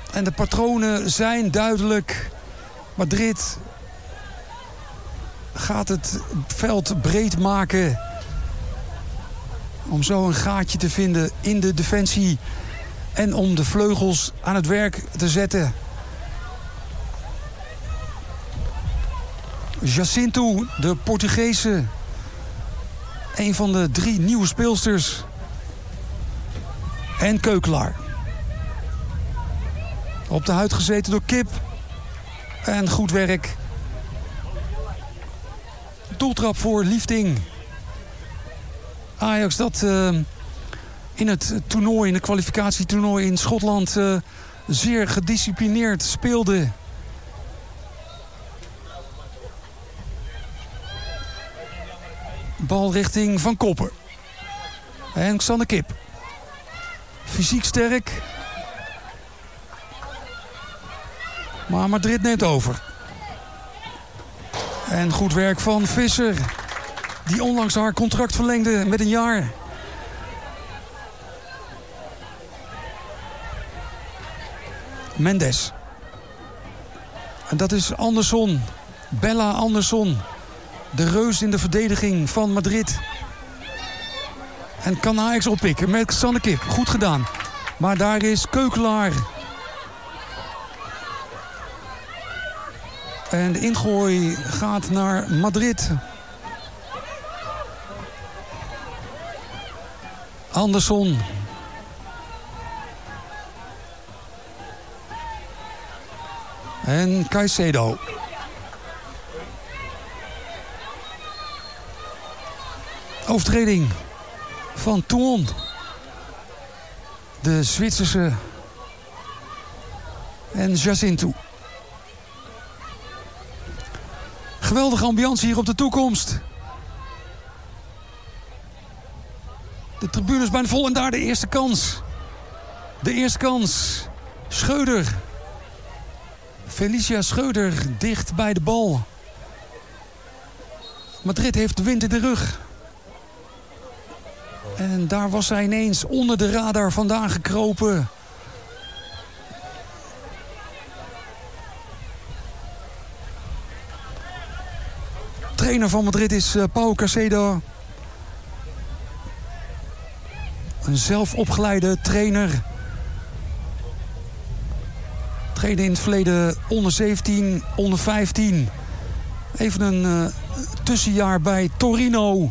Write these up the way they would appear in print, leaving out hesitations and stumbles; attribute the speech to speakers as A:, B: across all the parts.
A: En de patronen zijn duidelijk. Madrid gaat het veld breed maken om zo een gaatje te vinden in de defensie en om de vleugels aan het werk te zetten. Jacinto, de Portugese, een van de 3 nieuwe speelsters. En Keukelaar. Op de huid gezeten door Kip. En goed werk. Doeltrap voor Liefding. Ajax dat in het toernooi, in de kwalificatietoernooi in Schotland zeer gedisciplineerd speelde. Bal richting Van Koppen. En Xander Kip. Fysiek sterk. Maar Madrid neemt over. En goed werk van Visser. Die onlangs haar contract verlengde met 1 jaar. Mendes. En dat is Anderson. Bella Anderson. De reus in de verdediging van Madrid. En kan Ajax oppikken met Xander Kip. Goed gedaan. Maar daar is Keukelaar. En de ingooi gaat naar Madrid. Anderson. En Caicedo. Overtreding van Toulon. De Zwitserse. En Jacinto. Geweldige ambiance hier op de toekomst. De tribunes bijna vol en daar de eerste kans. De eerste kans. Schreuder. Felicia Schreuder dicht bij de bal. Madrid heeft de wind in de rug. En daar was hij ineens onder de radar vandaan gekropen. Trainer van Madrid is Pau Caicedo. Een zelfopgeleide trainer. Trainde in het verleden onder 17, onder 15. Even een tussenjaar bij Torino.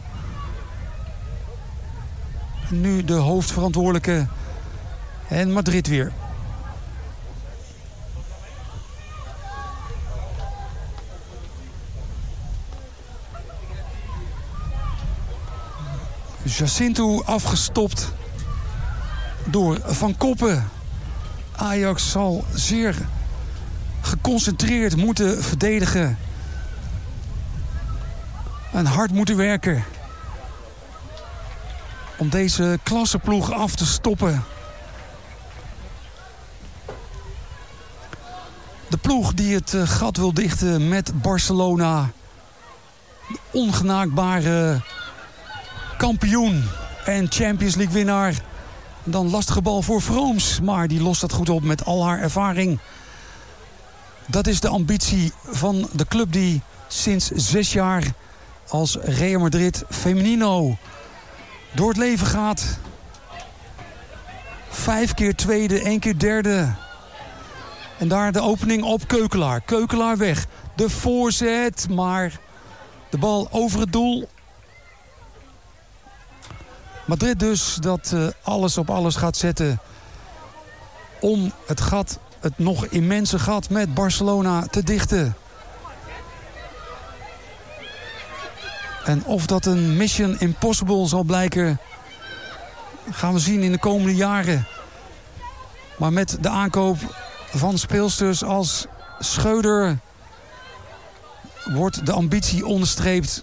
A: En nu de hoofdverantwoordelijke. En Madrid weer. Jacinto afgestopt door Van Koppen. Ajax zal zeer geconcentreerd moeten verdedigen. En hard moeten werken. Om deze klasseploeg af te stoppen. De ploeg die het gat wil dichten met Barcelona. De ongenaakbare kampioen en Champions League winnaar. Dan lastige bal voor Vrooms, maar die lost dat goed op met al haar ervaring. Dat is de ambitie van de club die sinds 6 jaar als Real Madrid Femenino door het leven gaat. 5 keer tweede, 1 keer derde. En daar de opening op Keukelaar. Keukelaar weg. De voorzet, maar de bal over het doel. Madrid dus dat alles op alles gaat zetten om het nog immense gat met Barcelona te dichten. En of dat een mission impossible zal blijken, gaan we zien in de komende jaren. Maar met de aankoop van speelsters als Schreuder wordt de ambitie onderstreept.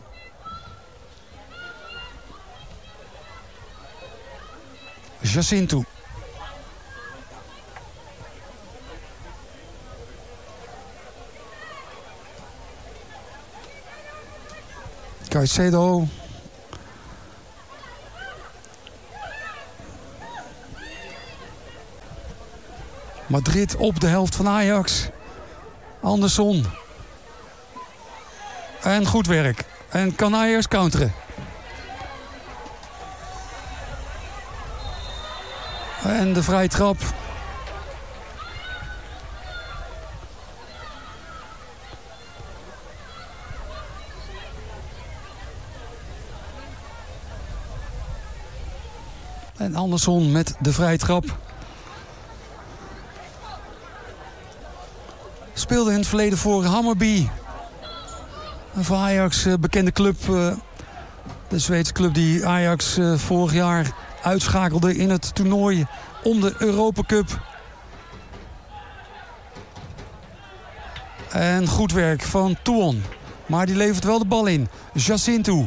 A: Jacinto. Caicedo. Madrid op de helft van Ajax. Anderson. En goed werk. En kan Ajax counteren. En de vrije trap. En Anderson met de vrije trap. Speelde in het verleden voor Hammarby. Een voor Ajax bekende club. De Zweedse club die Ajax vorig jaar uitschakelde in het toernooi om de Europa Cup. En goed werk van Tuon. Maar die levert wel de bal in. Jacinto.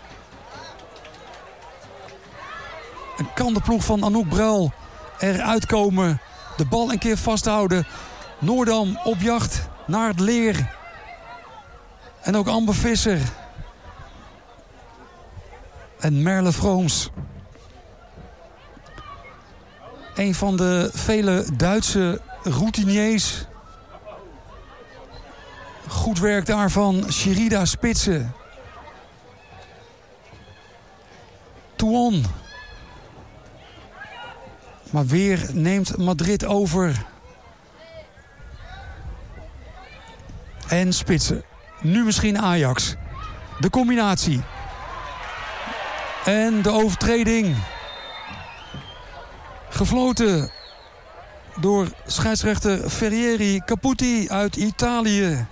A: En kan de ploeg van Anouk Bruil eruit komen. De bal een keer vasthouden. Noordam op jacht naar het leer. En ook Amber Visser. En Merle Vrooms. Een van de vele Duitse routiniers. Goed werk daarvan Sherida Spitsen. Tuon. Maar weer neemt Madrid over. En Spitsen. Nu misschien Ajax. De combinatie. En de overtreding. Gefloten door scheidsrechter Ferrieri Caputi uit Italië.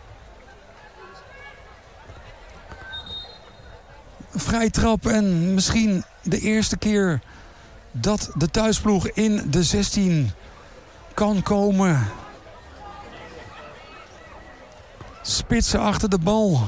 A: Vrij trap en misschien de eerste keer dat de thuisploeg in de 16 kan komen. Spitsen achter de bal.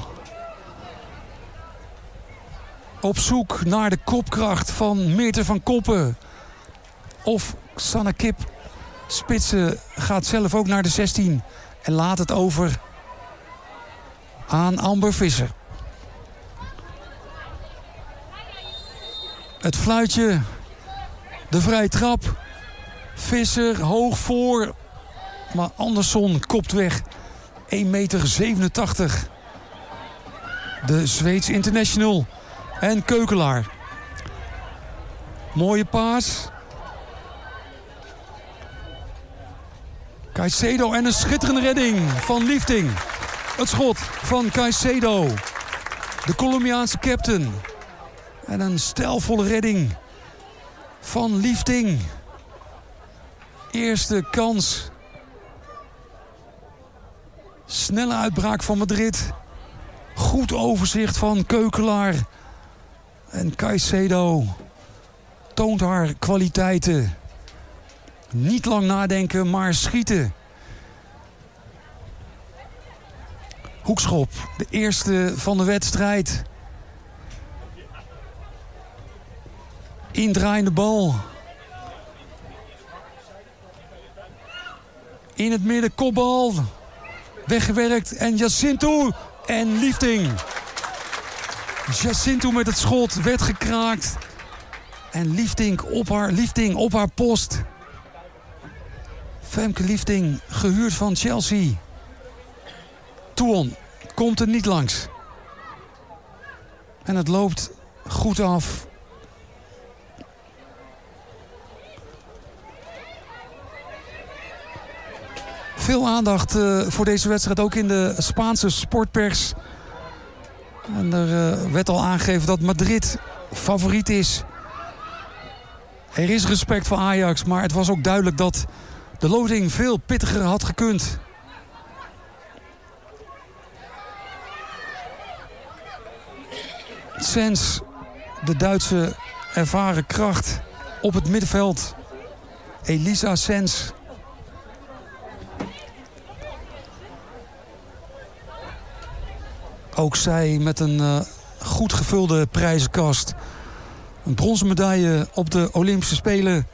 A: Op zoek naar de kopkracht van Meerte van Koppen. Of Sanne Kip. Spitsen gaat zelf ook naar de 16. En laat het over aan Amber Visser. Het fluitje. De vrije trap. Visser hoog voor. Maar Andersson kopt weg. 1,87 meter. De Zweeds international. En Keukelaar. Mooie paas. Caicedo en een schitterende redding van Liefding. Het schot van Caicedo. De Colombiaanse captain. En een stijlvolle redding van Liefding. Eerste kans. Snelle uitbraak van Madrid. Goed overzicht van Keukelaar. En Caicedo toont haar kwaliteiten. Niet lang nadenken, maar schieten. Hoekschop, de eerste van de wedstrijd. Indraaiende bal. In het midden, kopbal. Weggewerkt en Jacinto en Liefding. Jacinto met het schot werd gekraakt. En Liefding op haar post. Femke Liefding, gehuurd van Chelsea. Tuon komt er niet langs. En het loopt goed af. Veel aandacht voor deze wedstrijd, ook in de Spaanse sportpers. En er werd al aangegeven dat Madrid favoriet is. Er is respect voor Ajax, maar het was ook duidelijk dat de loting veel pittiger had gekund. Sens, de Duitse ervaren kracht op het middenveld. Elisa Sens. Ook zij met een goed gevulde prijzenkast. Een bronzen medaille op de Olympische Spelen.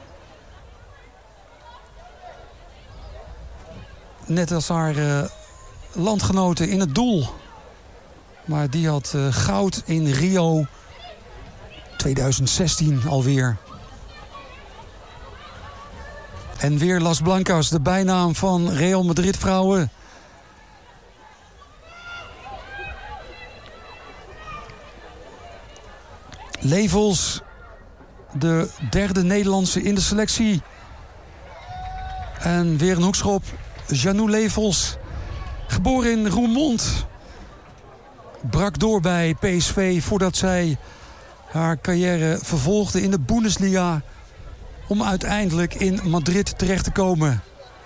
A: Net als haar landgenoten in het doel. Maar die had goud in Rio 2016 alweer. En weer Las Blancas, de bijnaam van Real Madrid vrouwen. Levels, de derde Nederlandse in de selectie. En weer een hoekschop. Janou Levels, geboren in Roermond. Brak door bij PSV voordat zij haar carrière vervolgde in de Bundesliga, om uiteindelijk in Madrid terecht te komen.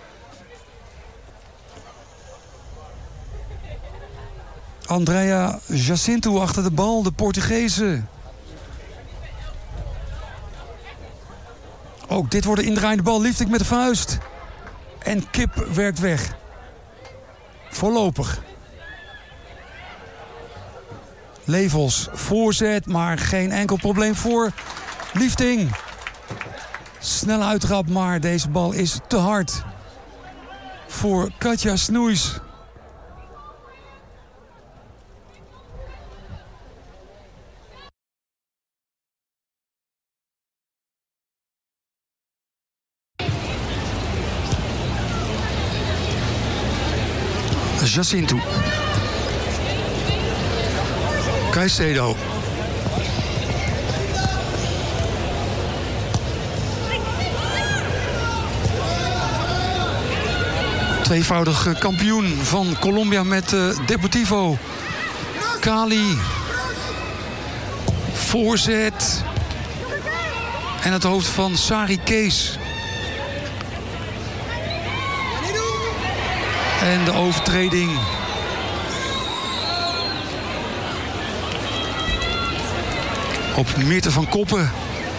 A: Andrea Jacinto achter de bal, de Portugese. Ook dit wordt een indraaiende bal. Liefdink met de vuist. En Kip werkt weg. Voorlopig. Levels, voorzet, maar geen enkel probleem voor Liefdink. Snelle uittrap, maar deze bal is te hard voor Katja Snoeis. Jacinto. Caicedo. Tweevoudig kampioen van Colombia met Deportivo Cali. Voorzet. En het hoofd van Sari Kees. En de overtreding. Op Meerte van Koppen.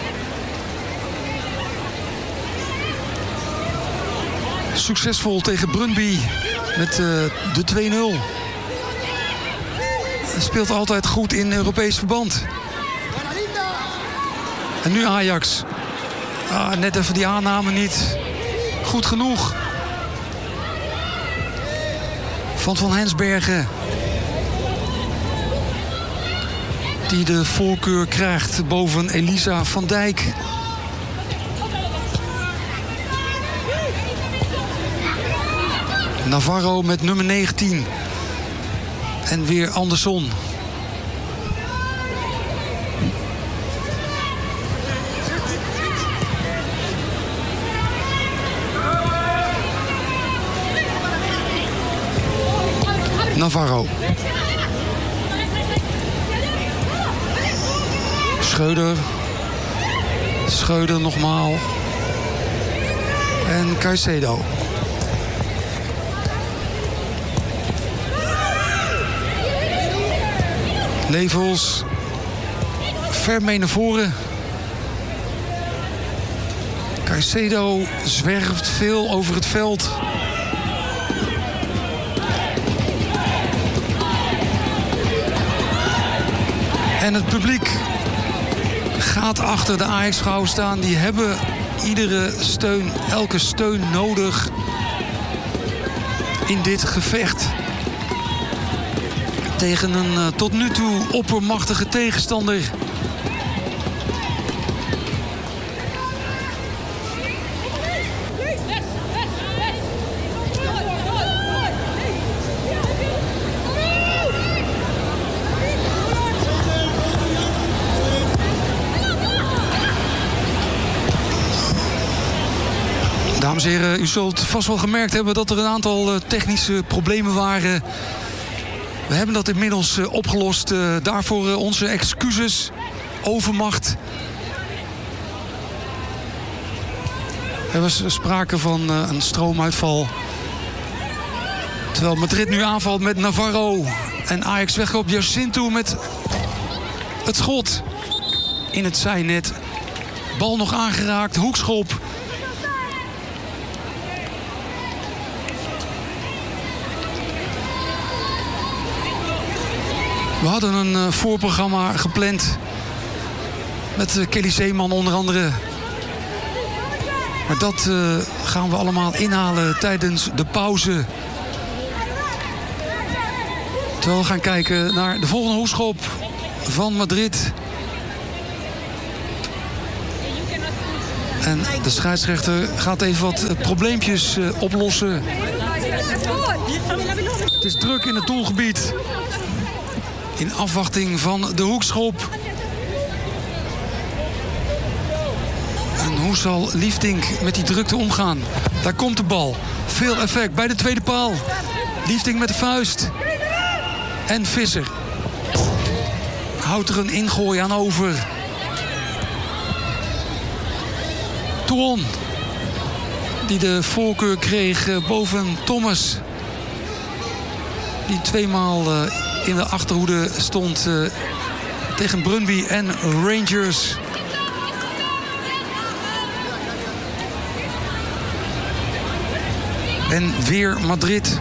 A: Succesvol tegen Brøndby met de 2-0. Speelt altijd goed in Europees verband. En nu Ajax. Net even die aanname niet goed genoeg. Van Hensbergen. Die de voorkeur krijgt boven Elisa van Dijk. Navarro met nummer 19. En weer Anderson. Navarro. Schreuder. Schreuder nogmaal. En Caicedo. Levels. Ver mee naar voren. Caicedo zwerft veel over het veld. En het publiek gaat achter de Ajax-vrouwen staan. Die hebben iedere steun, elke steun nodig in dit gevecht. Tegen een tot nu toe oppermachtige tegenstander. Dames en heren, u zult vast wel gemerkt hebben dat er een aantal technische problemen waren. We hebben dat inmiddels opgelost. Daarvoor onze excuses. Overmacht. Er was sprake van een stroomuitval. Terwijl Madrid nu aanvalt met Navarro. En Ajax weg op Jacinto met het schot in het zijnet. Bal nog aangeraakt, hoekschop. We hadden een voorprogramma gepland. Met Kelly Zeeman onder andere. Maar dat gaan we allemaal inhalen tijdens de pauze. Terwijl we gaan kijken naar de volgende hoekschop van Madrid. En de scheidsrechter gaat even wat probleempjes oplossen. Het is druk in het doelgebied. In afwachting van de hoekschop. En hoe zal Liefdink met die drukte omgaan? Daar komt de bal. Veel effect bij de tweede paal. Liefdink met de vuist. En Visser houdt er een ingooi aan over. Touron, die de voorkeur kreeg boven Thomas. Die tweemaal in de achterhoede stond tegen Brøndby en Rangers. En weer Madrid.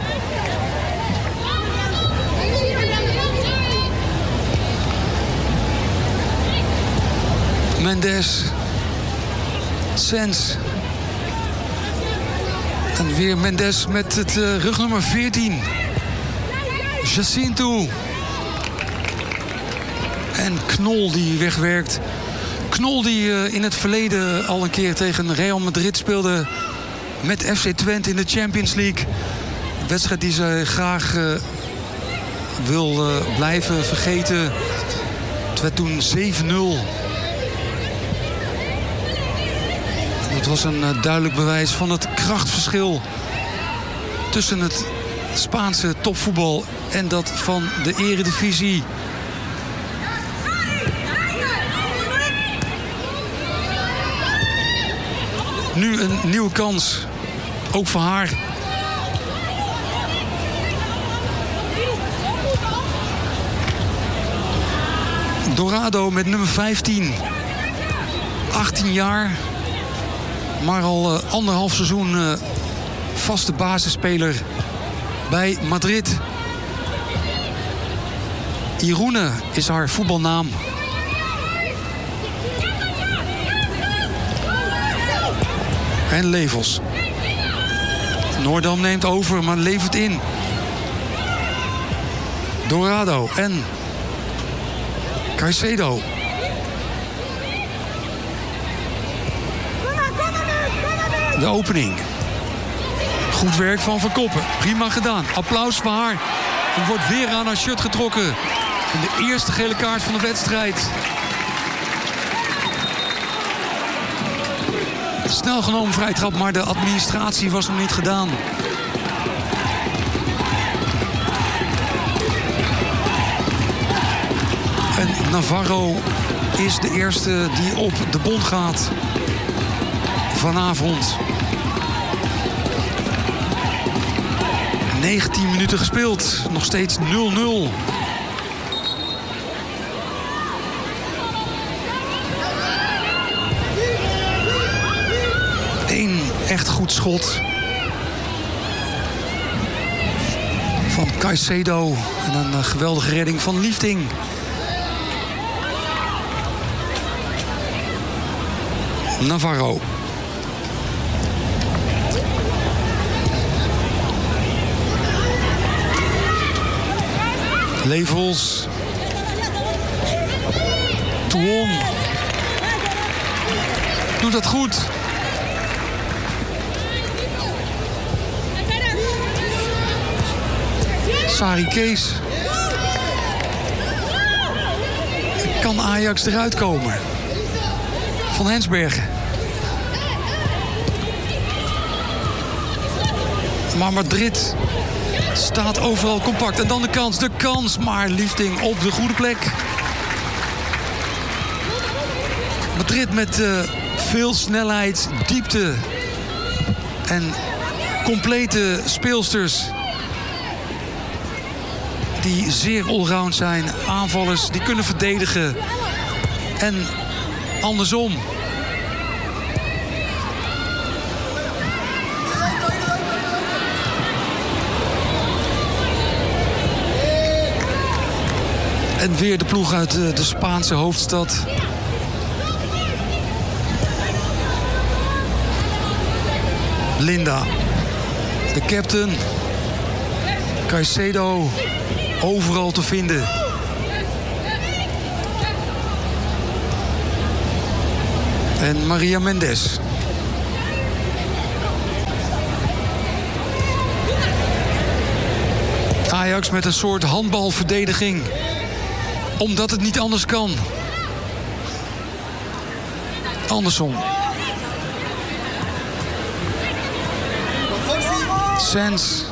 A: Mendes. Sens. En weer Mendes met het rugnummer 14. Jacinto. En Knol die wegwerkt. Knol die in het verleden al een keer tegen Real Madrid speelde met FC Twente in de Champions League. Een wedstrijd die ze graag wil blijven vergeten. Het werd toen 7-0. Het was een duidelijk bewijs van het krachtverschil tussen het Spaanse topvoetbal en dat van de Eredivisie. Nu een nieuwe kans, ook voor haar. Dorado met nummer 15. 18 jaar. Maar al anderhalf seizoen vaste basisspeler bij Madrid. Irune is haar voetbalnaam. En Levels. Noordam neemt over, maar levert in. Dorado en Caicedo. De opening. Goed werk van Van Koppen. Prima gedaan. Applaus voor haar. Er wordt weer aan haar shirt getrokken. En de eerste gele kaart van de wedstrijd. Snel genomen vrije trap, maar de administratie was nog niet gedaan. En Navarro is de eerste die op de bond gaat vanavond. 19 minuten gespeeld. Nog steeds 0-0. Eén echt goed schot van Caicedo. En een geweldige redding van Liefding. Navarro. Levels. Touron. Doet dat goed. Sari Kees. Kan Ajax eruit komen? Van Hensbergen. Maar Madrid staat overal compact. En dan de kans. Maar Liefding op de goede plek. Madrid met veel snelheid, diepte en complete speelsters. Die zeer allround zijn. Aanvallers die kunnen verdedigen. En andersom. En weer de ploeg uit de Spaanse hoofdstad. Linda. De captain. Caicedo. Overal te vinden. En Maria Mendes. Ajax met een soort handbalverdediging. Omdat het niet anders kan. Anderson. Sens.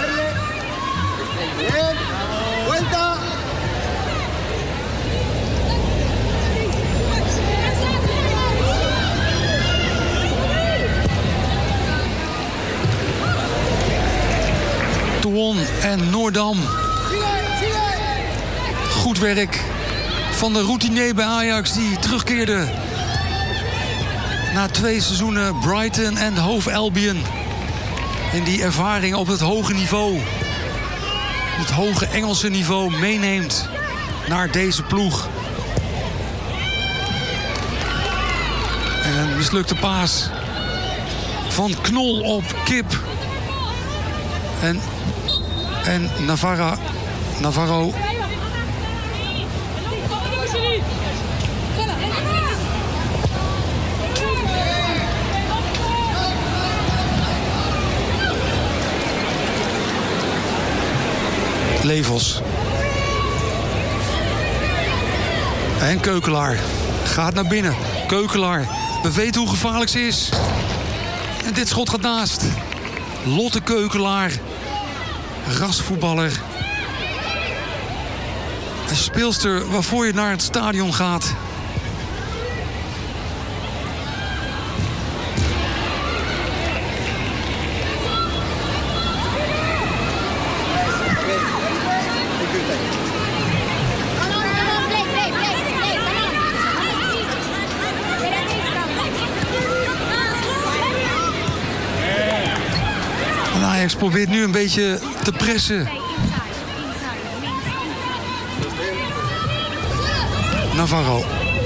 A: Touon en Noordam. Goed werk van de routinier bij Ajax die terugkeerde na 2 seizoenen Brighton en Hove Albion. En die ervaring op het hoge niveau, het hoge Engelse niveau, meeneemt naar deze ploeg. En een mislukte paas van Knol op Kip. En Navarro. Levels. En Keukelaar gaat naar binnen. Keukelaar, we weten hoe gevaarlijk ze is. En dit schot gaat naast. Lotte Keukelaar. Rasvoetballer. Een speelster waarvoor je naar het stadion gaat. En Ajax probeert nu een beetje te pressen. Navarro.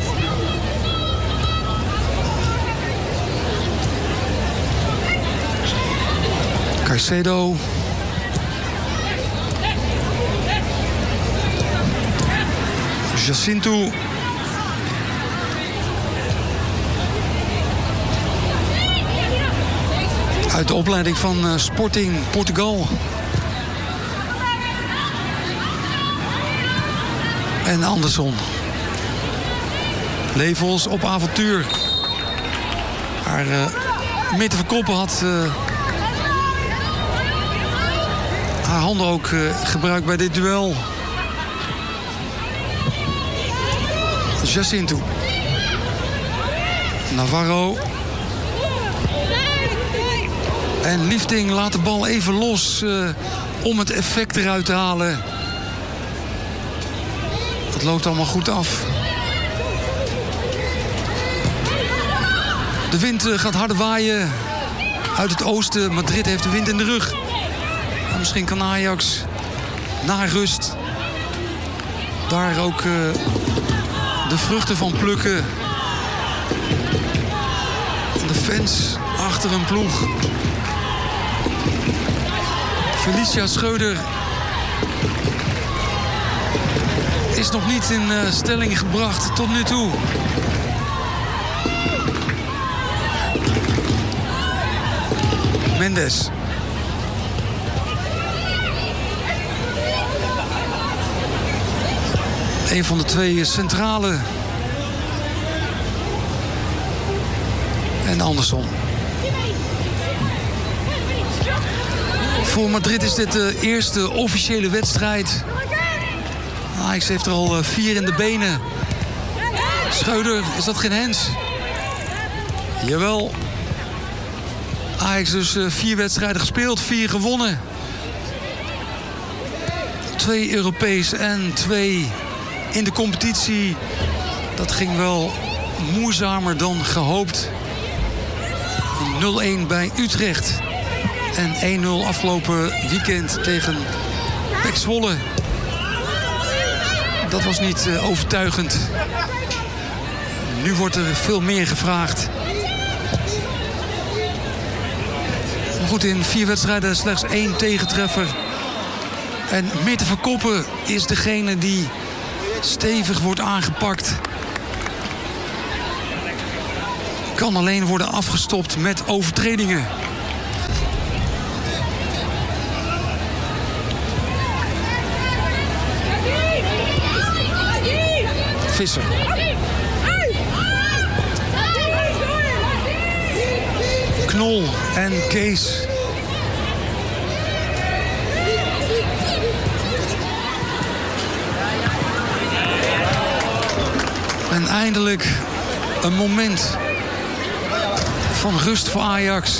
A: Caicedo. Jacinto. Uit de opleiding van Sporting Portugal. En Anderson. Levels op avontuur. Haar Mette van Koppen had haar handen ook gebruikt bij dit duel. Jacinto. Navarro. En Liefding laat de bal even los om het effect eruit te halen. Het loopt allemaal goed af. De wind gaat harder waaien uit het oosten. Madrid heeft de wind in de rug. En misschien kan Ajax na rust daar ook de vruchten van plukken. De fans achter een ploeg. Felicia Schreuder is nog niet in stelling gebracht tot nu toe. Mendes. Een van de 2 centrale. En Anderson. Voor Madrid is dit de eerste officiële wedstrijd. Ajax heeft er al 4 in de benen. Schreuder, is dat geen hens? Jawel. Ajax dus 4 wedstrijden gespeeld, 4 gewonnen. 2 Europees en 2 in de competitie. Dat ging wel moeizamer dan gehoopt. 0-1 bij Utrecht. En 1-0 afgelopen weekend tegen PEC Zwolle. Dat was niet overtuigend. Nu wordt er veel meer gevraagd. Maar goed, in 4 wedstrijden slechts 1 tegentreffer. En Mette van Koppen is degene die stevig wordt aangepakt. Kan alleen worden afgestopt met overtredingen. Visser. Knol en Kees. En eindelijk een moment van rust voor Ajax.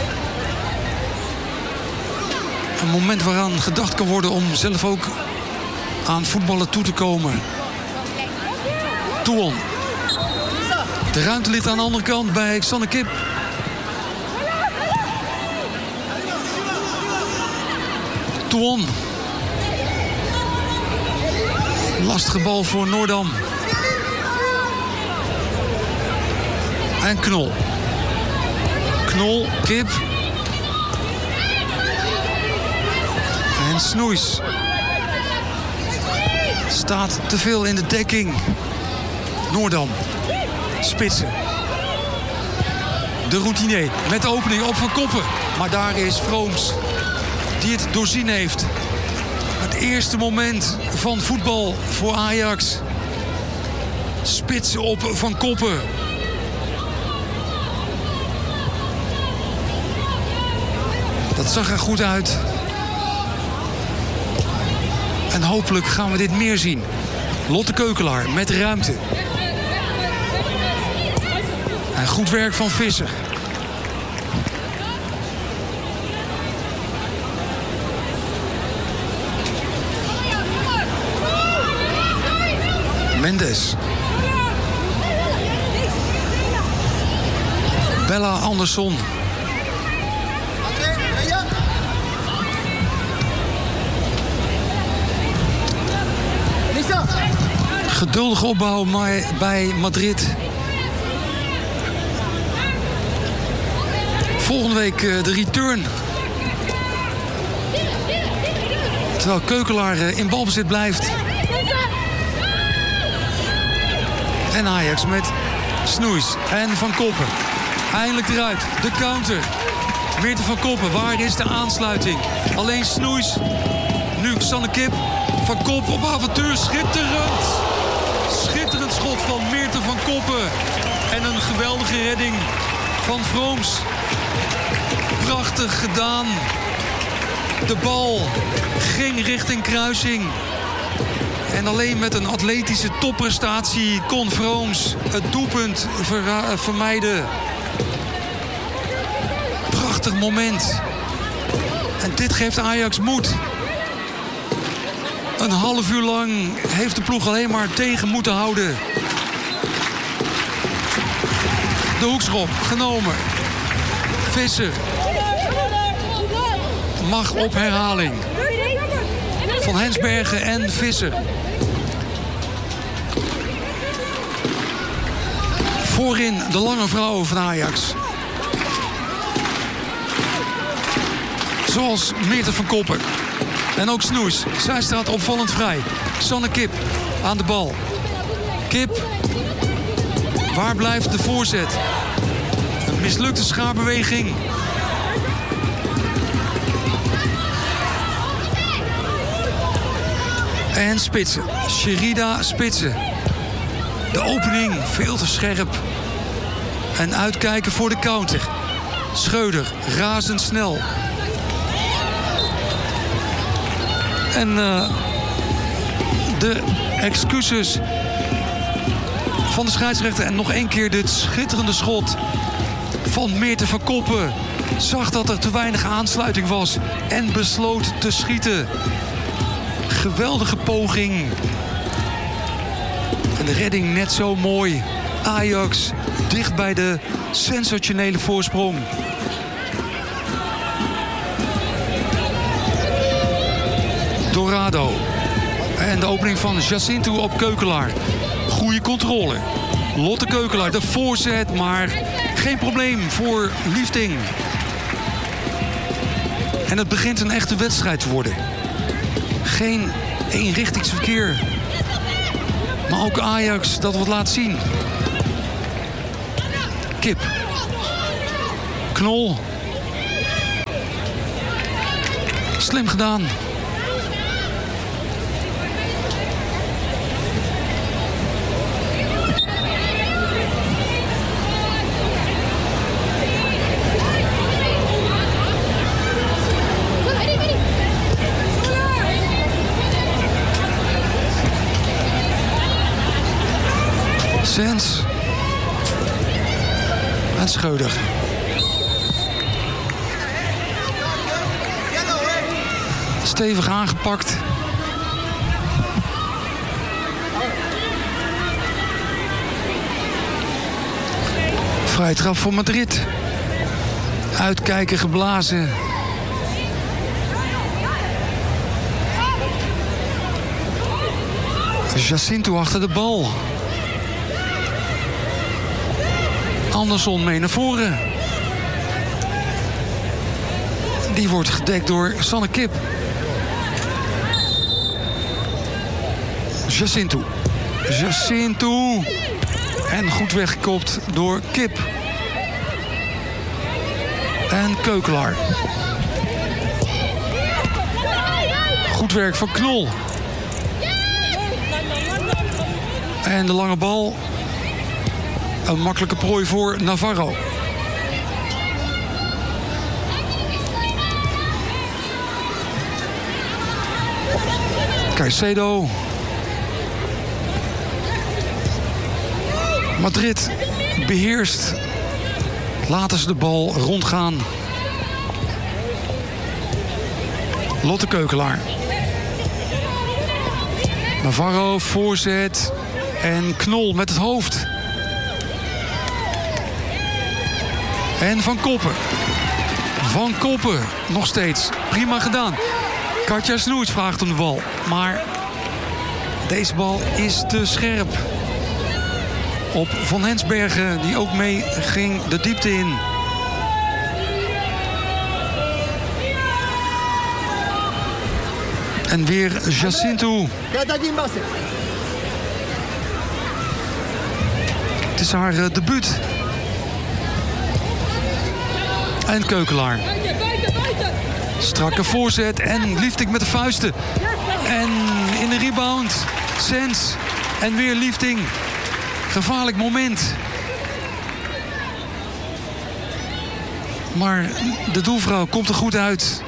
A: Een moment waaraan gedacht kan worden om zelf ook aan voetballen toe te komen. Toulon. De ruimte ligt aan de andere kant bij Xanne Kip. Toulon. Lastige bal voor Noordam. En Knol. Knol, Kip. En Snoeis. Staat te veel in de dekking. Noordam. Spitsen. De routinier met de opening op Van Koppen. Maar daar is Vrooms die het doorzien heeft. Het eerste moment van voetbal voor Ajax. Spitsen op Van Koppen. Dat zag er goed uit. En hopelijk gaan we dit meer zien. Lotte Keukelaar met ruimte. En goed werk van Visser. Mendes. Bella Andersson. Geduldige opbouw bij Madrid. Volgende week de return. Terwijl Keukelaar in balbezit blijft. En Ajax met Snoeis en Van Koppen. Eindelijk eruit. De counter. Meerte Van Koppen. Waar is de aansluiting? Alleen Snoeis. Nu Xanne Kip. Van Koppen op avontuur. Schitterend. Schitterend schot van Meerte Van Koppen. En een geweldige redding van Vrooms. Prachtig gedaan. De bal ging richting kruising. En alleen met een atletische topprestatie kon Vrooms het doelpunt vermijden. Prachtig moment. En dit geeft Ajax moed. Een half uur lang heeft de ploeg alleen maar tegen moeten houden. De hoekschop genomen. Visser mag op herhaling. Van Hensbergen en Visser. Voorin de lange vrouwen van Ajax. Zoals Meerte Van Koppen. En ook Snoeis. Zij staat opvallend vrij. Xanne Kip aan de bal. Kip. Waar blijft de voorzet? Een mislukte schaarbeweging. En Spitsen. Sherida Spitsen. De opening veel te scherp. En uitkijken voor de counter. Schreuder razendsnel. En de excuses van de scheidsrechter. En nog één keer dit schitterende schot van Meerte Van Koppen. Zag dat er te weinig aansluiting was. En besloot te schieten. Geweldige poging. En de redding net zo mooi. Ajax dicht bij de sensationele voorsprong. Dorado. En de opening van Jacinto op Keukelaar. Goede controle. Lotte Keukelaar, de voorzet, maar geen probleem voor Liefding. En het begint een echte wedstrijd te worden. Geen eenrichtingsverkeer. Maar ook Ajax dat wat laat zien. Kip. Knol. Slim gedaan. Sens. En Schreuder. Stevig aangepakt. Vrije trap voor Madrid. Uitkijken geblazen. Jacinto achter de bal. Anderson mee naar voren. Die wordt gedekt door Sanne Kip. Jacinto. Jacinto. En goed weggekopt door Kip. En Keukelaar. Goed werk van Knol. En de lange bal. Een makkelijke prooi voor Navarro. Caicedo. Madrid beheerst. Laten ze de bal rondgaan. Lotte Keukelaar. Navarro, voorzet. En Knol met het hoofd. En Van Koppen. Van Koppen, nog steeds. Prima gedaan. Katja Snoerts vraagt om de bal. Maar deze bal is te scherp. Op Van Hensbergen, die ook mee ging de diepte in. En weer Jacinto. Het is haar debuut. En Keukelaar. Strakke voorzet en Liefding met de vuisten. En in de rebound Sens. En weer Liefding. Gevaarlijk moment. Maar de doelvrouw komt er goed uit.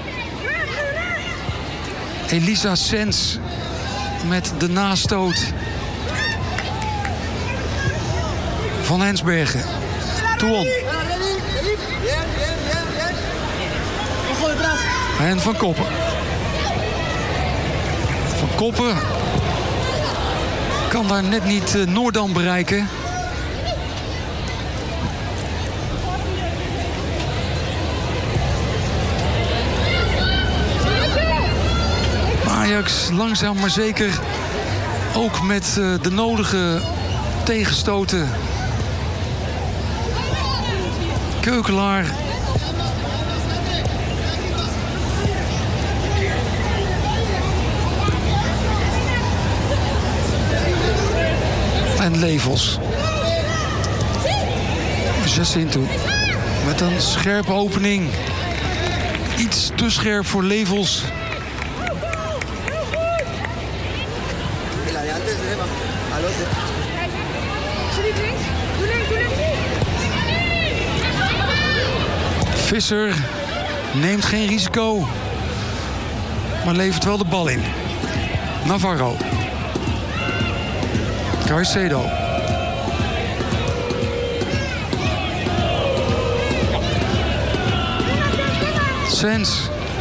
A: Elisa Sens met de nastoot. Van Hensbergen. Toon. En Van Koppen. Van Koppen kan daar net niet Noordam bereiken. Ajax langzaam maar zeker ook met de nodige tegenstoten. Keukelaar. En Levels. Jacinto. Met een scherpe opening. Iets te scherp voor Levels. Visser neemt geen risico. Maar levert wel de bal in. Navarro. Caicedo. Sens.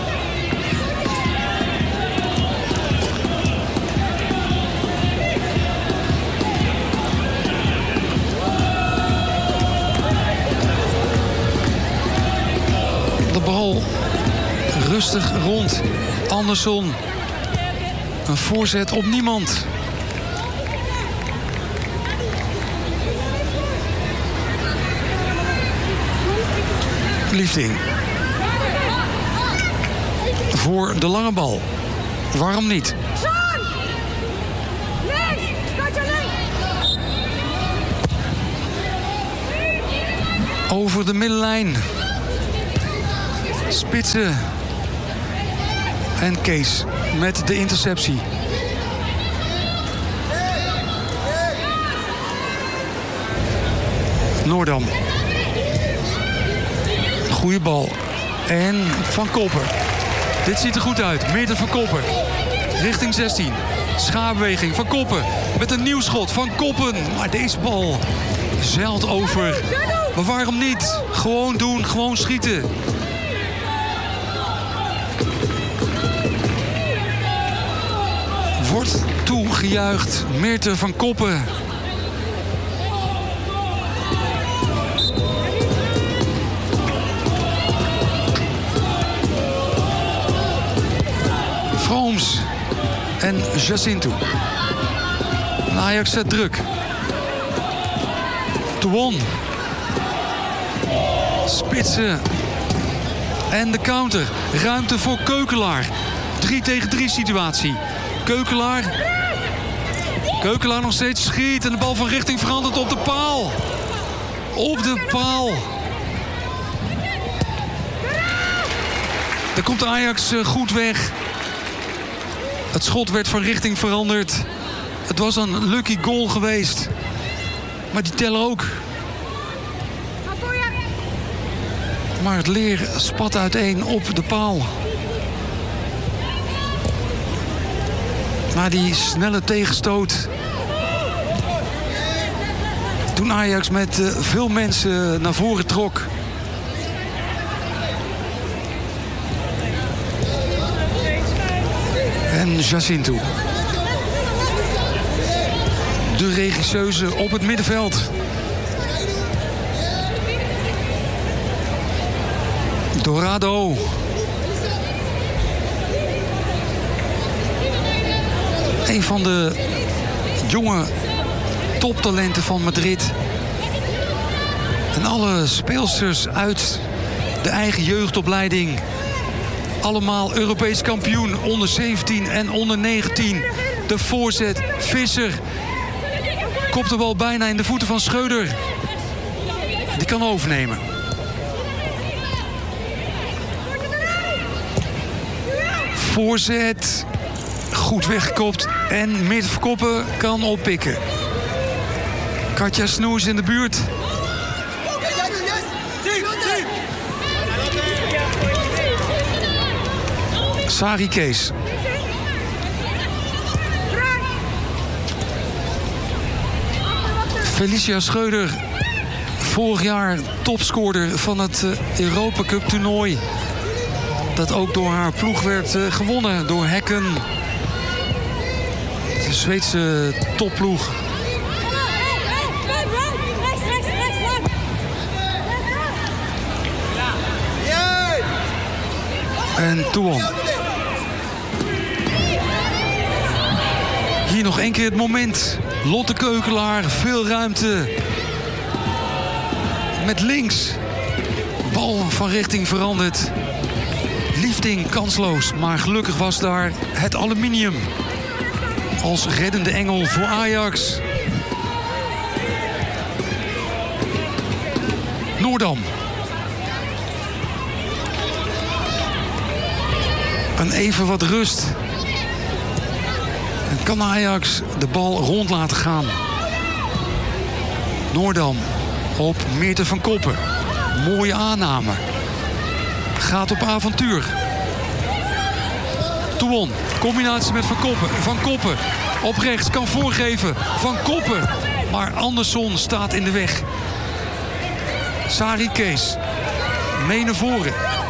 A: De bal rustig rond. Anderson. Een voorzet op niemand. Liefding. Voor de lange bal. Waarom niet? Over de middenlijn. Spitsen. En Kees met de interceptie. Noordam. Goeie bal. En Van Koppen. Dit ziet er goed uit. Meter van Koppen. Richting 16. Schaarbeweging van Koppen. Met een nieuw schot van Koppen. Maar deze bal zeilt over. Maar waarom niet? Gewoon doen, gewoon schieten. Wordt toegejuicht. Meerte van Koppen. Vrooms en Jacinto. Ajax zet druk. Thuon. Spitsen. En de counter. Ruimte voor Keukelaar. 3 tegen 3 situatie. Keukelaar nog steeds schiet. En de bal van richting verandert op de paal. Op de paal. Daar komt Ajax goed weg. Het schot werd van richting veranderd. Het was een lucky goal geweest. Maar die tellen ook. Maar het leer spat uiteen op de paal. Na die snelle tegenstoot. Toen Ajax met veel mensen naar voren trok. En Jacinto. De regisseuse op het middenveld. Dorado. Een van de jonge toptalenten van Madrid. En alle speelsters uit de eigen jeugdopleiding. Allemaal Europees kampioen onder 17 en onder 19. De voorzet, Visser. Kopt de bal bijna in de voeten van Schreuder. Die kan overnemen. Voorzet. Goed weggekopt. En middenverkoppen kan oppikken. Katja Snoers in de buurt. Sari Kees. Felicia Schreuder. Vorig jaar topscorer van het Europa Cup toernooi. Dat ook door haar ploeg werd gewonnen door Hekken. De Zweedse topploeg. En Thuon. Hier nog één keer het moment. Lotte Keukelaar, veel ruimte. Met links. Bal van richting veranderd. Liefding kansloos, maar gelukkig was daar het aluminium. Als reddende engel voor Ajax. Noordam. En even wat rust. En kan Ajax de bal rond laten gaan. Noordam op Meerte van Koppen. Mooie aanname. Gaat op avontuur. Thuon, combinatie met Van Koppen. Van Koppen op rechts kan voorgeven. Van Koppen. Maar Andersson staat in de weg. Sari Kees. Mee naar voren.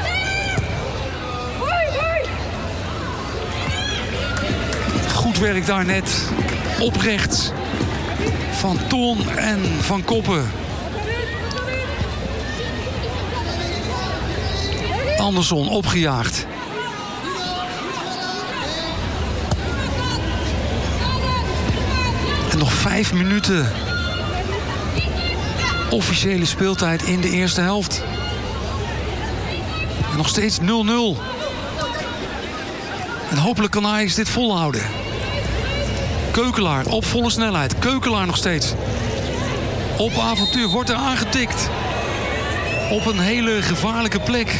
A: Goed werk daar net. Op rechts. Van Thuon en Van Koppen. Andersson opgejaagd. En nog 5 minuten. Officiële speeltijd in de eerste helft. En nog steeds 0-0. En hopelijk kan Ajax dit volhouden. Keukelaar op volle snelheid. Keukelaar nog steeds. Op avontuur wordt er aangetikt. Op een hele gevaarlijke plek.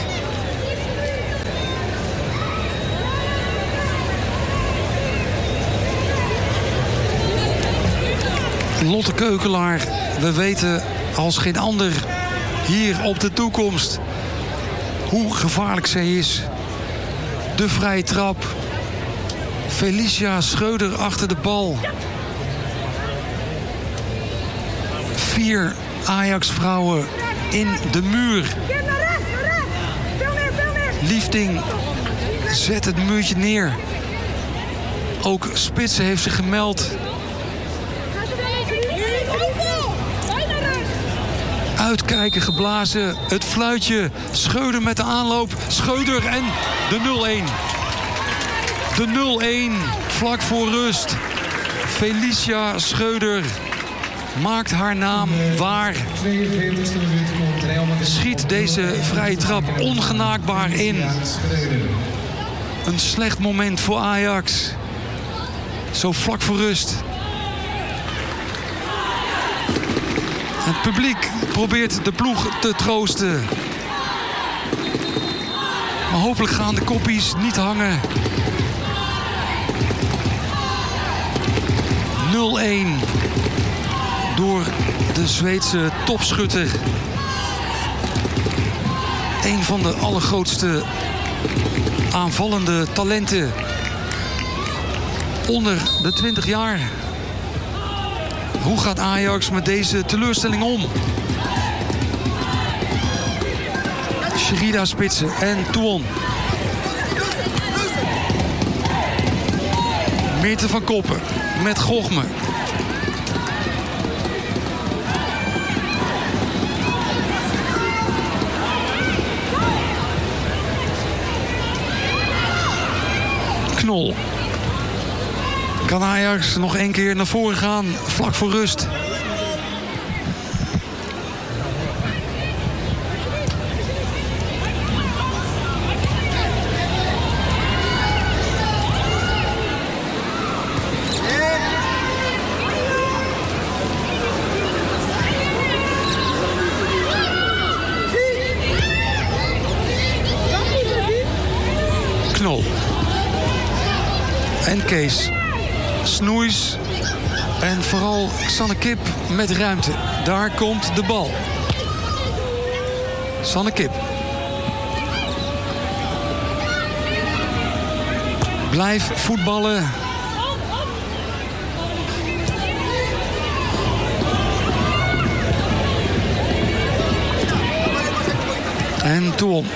A: Lotte Keukelaar, we weten als geen ander hier op de toekomst hoe gevaarlijk zij is. De vrije trap Felicia Schreuder achter de bal. 4 Ajax-vrouwen in de muur. Liefding zet het muurtje neer. Ook Spitsen heeft zich gemeld. Uitkijken geblazen. Het fluitje. Schreuder met de aanloop. Schreuder en de 0-1. De 0-1 vlak voor rust. Felicia Schreuder maakt haar naam waar. Schiet deze vrije trap ongenaakbaar in. Een slecht moment voor Ajax. Zo vlak voor rust. Het publiek probeert de ploeg te troosten. Maar hopelijk gaan de koppies niet hangen. 0-1 door de Zweedse topschutter. Een van de allergrootste aanvallende talenten onder de 20 jaar. Hoe gaat Ajax met deze teleurstelling om? Sherida Spitsen en Touon. Meerte van Koppen met Gochme. Knol. Kan Ajax nog één keer naar voren gaan, vlak voor rust. Knol. En Kees. Snoeis en vooral Sanne Kip met ruimte. Daar komt de bal. Sanne Kip. Blijf voetballen. En Touon.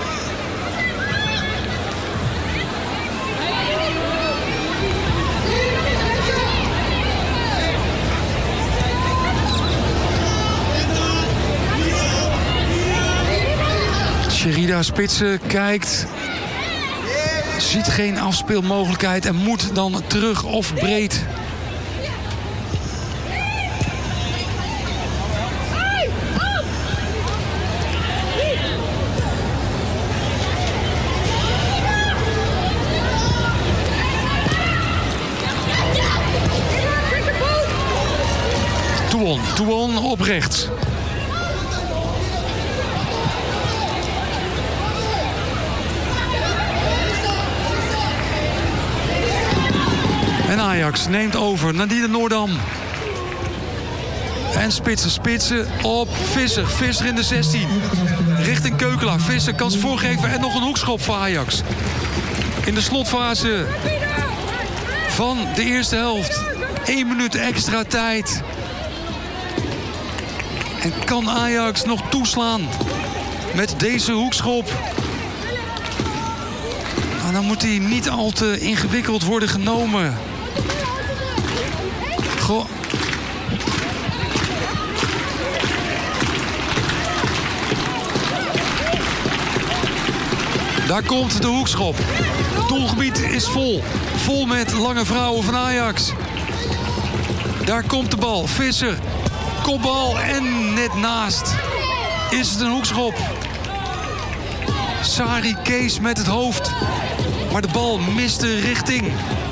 A: Sherida Spitsen kijkt. Ziet geen afspeelmogelijkheid en moet dan terug of breed. Touon op rechts. En Ajax neemt over. Nadine Noordam. En Spitsen op Visser. Visser in de 16. Richting Keukelaar. Visser kan ze voorgeven. En nog een hoekschop voor Ajax. In de slotfase van de eerste helft. 1 minuut extra tijd. En kan Ajax nog toeslaan met deze hoekschop? Maar dan moet hij niet al te ingewikkeld worden genomen. Goh. Daar komt de hoekschop. Het doelgebied is vol. Vol met lange vrouwen van Ajax. Daar komt de bal. Visser. Kopbal en net naast. Is het een hoekschop? Sari Kees met het hoofd. Maar de bal mist de richting.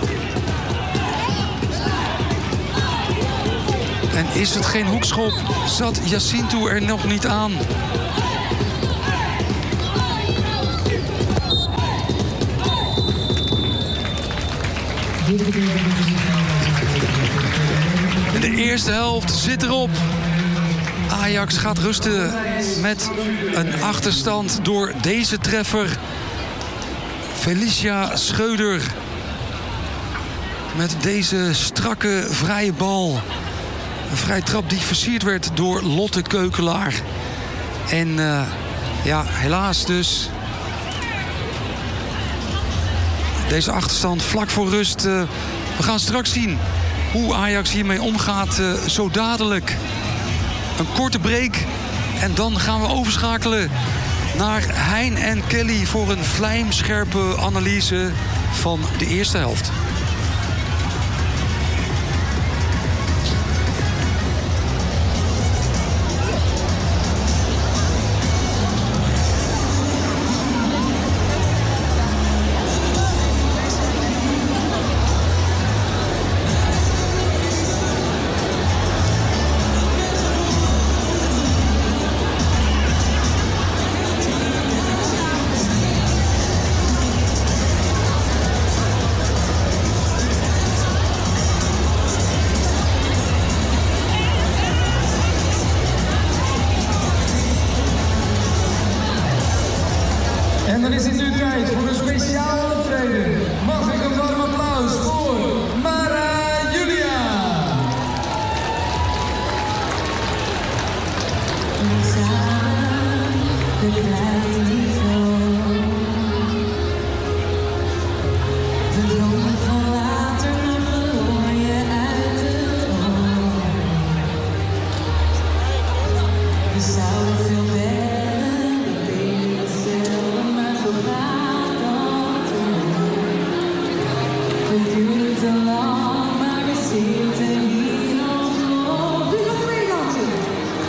A: En is het geen hoekschop? Zat Jacinto er nog niet aan? De eerste helft zit erop. Ajax gaat rusten met een achterstand door deze treffer. Felicia Schreuder Met deze strakke vrije bal. Een vrije trap die versierd werd door Lotte Keukelaar. En ja, helaas dus. Deze achterstand vlak voor rust. We gaan straks zien hoe Ajax hiermee omgaat. Zo dadelijk. Een korte break. En dan gaan we overschakelen naar Hein en Kelly voor een vlijmscherpe analyse van de eerste helft.
B: En dan is het nu tijd voor een speciaal optreden. Mag ik een warm applaus voor Mara Julia.
C: De dromen van later nog verloor je uit het oog. We zouden veel bellen, we deden hetzelfde, maar zo gaat dat. We duren te lang.